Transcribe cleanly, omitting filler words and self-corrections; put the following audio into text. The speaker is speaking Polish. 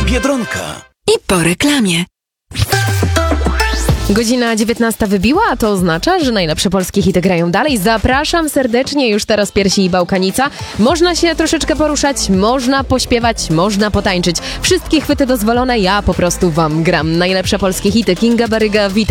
Biedronka. I po reklamie. Godzina 19 wybiła, a to oznacza, że najlepsze polskie hity grają dalej. Zapraszam serdecznie, już teraz Piersi i Bałkanica. Można się troszeczkę poruszać, można pośpiewać, można potańczyć. Wszystkie chwyty dozwolone, ja po prostu wam gram. Najlepsze polskie hity. Kinga Baryga, witam.